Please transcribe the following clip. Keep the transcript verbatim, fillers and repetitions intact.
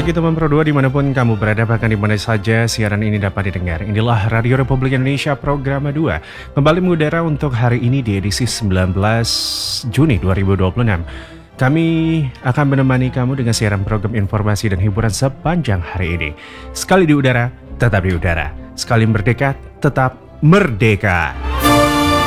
pagi teman Pro dua dimanapun kamu berada, bahkan di mana saja siaran ini dapat didengar. Inilah Radio Republik Indonesia Program dua kembali mengudara untuk hari ini di edisi sembilan belas Juni dua ribu dua puluh enam. Kami akan menemani kamu dengan siaran program informasi dan hiburan sepanjang hari ini. Sekali di udara, tetap di udara. Sekali merdeka, tetap merdeka.